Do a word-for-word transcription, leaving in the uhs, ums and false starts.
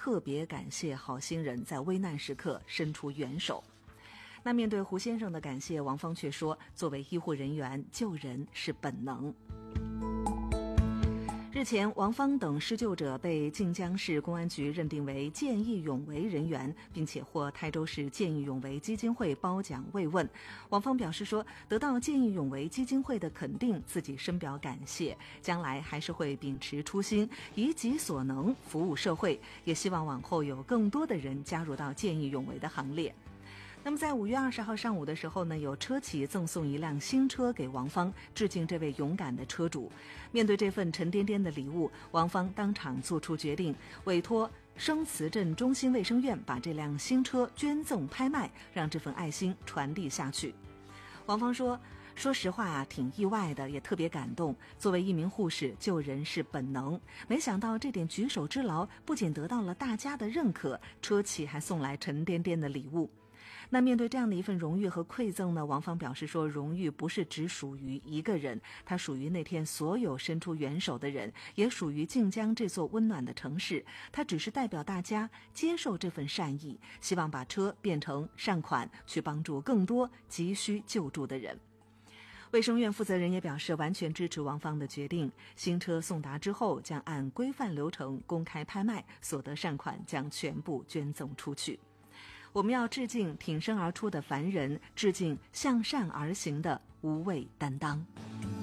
特别感谢好心人在危难时刻伸出援手。那面对胡先生的感谢，王芳却说，作为医护人员，救人是本能。日前，王芳等施救者被晋江市公安局认定为见义勇为人员，并且获台州市见义勇为基金会褒奖慰问。王芳表示说，得到见义勇为基金会的肯定，自己深表感谢，将来还是会秉持初心，以己所能服务社会，也希望往后有更多的人加入到见义勇为的行列。那么在五月二十号上午的时候呢，有车企赠送一辆新车给王芳，致敬这位勇敢的车主。面对这份沉甸甸的礼物，王芳当场做出决定，委托生慈镇中心卫生院把这辆新车捐赠拍卖，让这份爱心传递下去。王芳说，说实话啊，挺意外的，也特别感动。作为一名护士，救人是本能，没想到这点举手之劳不仅得到了大家的认可，车企还送来沉甸甸的礼物。那面对这样的一份荣誉和馈赠呢，王芳表示说，荣誉不是只属于一个人，它属于那天所有伸出援手的人，也属于晋江这座温暖的城市。它只是代表大家接受这份善意，希望把车变成善款，去帮助更多急需救助的人。卫生院负责人也表示，完全支持王芳的决定。新车送达之后，将按规范流程公开拍卖，所得善款将全部捐赠出去。我们要致敬挺身而出的凡人，致敬向善而行的无畏担当。